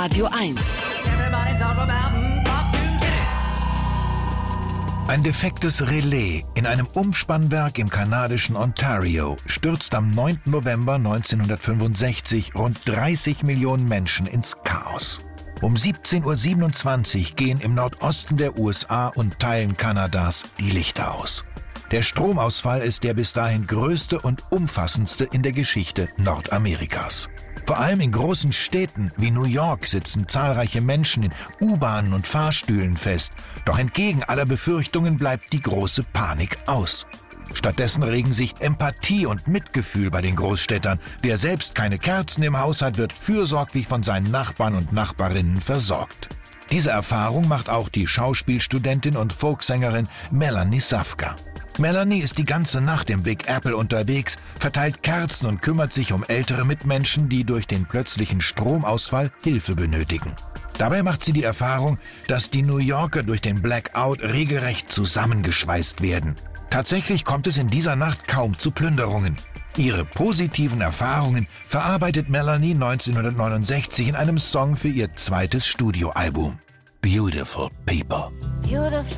Radio 1. Ein defektes Relais in einem Umspannwerk im kanadischen Ontario stürzt am 9. November 1965 rund 30 Millionen Menschen ins Chaos. Um 17:27 Uhr gehen im Nordosten der USA und Teilen Kanadas die Lichter aus. Der Stromausfall ist der bis dahin größte und umfassendste in der Geschichte Nordamerikas. Vor allem in großen Städten wie New York sitzen zahlreiche Menschen in U-Bahnen und Fahrstühlen fest. Doch entgegen aller Befürchtungen bleibt die große Panik aus. Stattdessen regen sich Empathie und Mitgefühl bei den Großstädtern. Wer selbst keine Kerzen im Haus hat, wird fürsorglich von seinen Nachbarn und Nachbarinnen versorgt. Diese Erfahrung macht auch die Schauspielstudentin und Folksängerin Melanie Safka. Melanie ist die ganze Nacht im Big Apple unterwegs, verteilt Kerzen und kümmert sich um ältere Mitmenschen, die durch den plötzlichen Stromausfall Hilfe benötigen. Dabei macht sie die Erfahrung, dass die New Yorker durch den Blackout regelrecht zusammengeschweißt werden. Tatsächlich kommt es in dieser Nacht kaum zu Plünderungen. Ihre positiven Erfahrungen verarbeitet Melanie 1969 in einem Song für ihr zweites Studioalbum. Beautiful People.